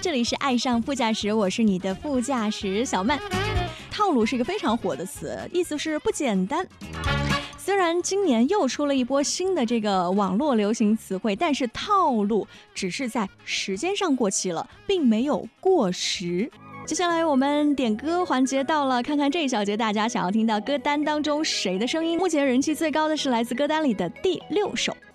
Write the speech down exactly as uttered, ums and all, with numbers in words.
这里是爱上副驾驶，我是你的副驾驶小曼。套路是一个非常火的词，意思是不简单。虽然今年又出了一波新的这个网络流行词汇，但是套路只是在时间上过期了，并没有过时。接下来我们点歌环节到了，看看这一小节大家想要听到歌单当中谁的声音。目前人气最高的是来自歌单里的第六首。